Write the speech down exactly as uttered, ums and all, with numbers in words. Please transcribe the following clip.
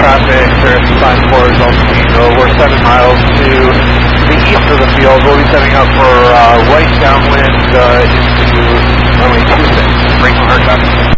traffic, there's sign for Delta Tango. We're seven miles to the east of the field. We'll be setting up for uh, right downwind uh, into runway two six. Break on hard traffic.